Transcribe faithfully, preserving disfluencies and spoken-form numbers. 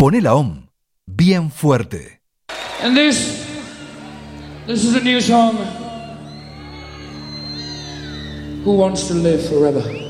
Poné la OM bien fuerte. And this, this is a new song. Who wants to live forever?